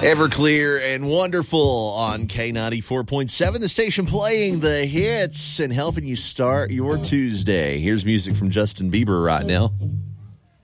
Everclear and wonderful on K94.7, the station playing the hits and helping you start your Tuesday. Here's music from Justin Bieber right now.